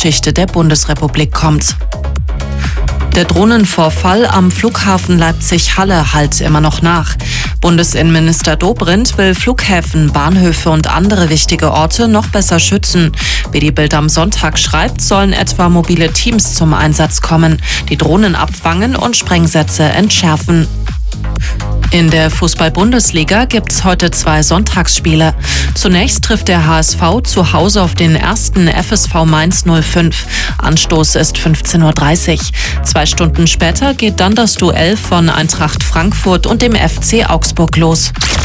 Geschichte der Bundesrepublik kommt. Der Drohnenvorfall am Flughafen Leipzig-Halle hallt immer noch nach. Bundesinnenminister Dobrindt will Flughäfen, Bahnhöfe und andere wichtige Orte noch besser schützen. Wie die Bild am Sonntag schreibt, sollen etwa mobile Teams zum Einsatz kommen, die Drohnen abfangen und Sprengsätze entschärfen. In der Fußball-Bundesliga gibt's heute 2 Sonntagsspiele. Zunächst trifft der HSV zu Hause auf den ersten FSV Mainz 05. Anstoß ist 15:30 Uhr. 2 Stunden später geht dann das Duell von Eintracht Frankfurt und dem FC Augsburg los.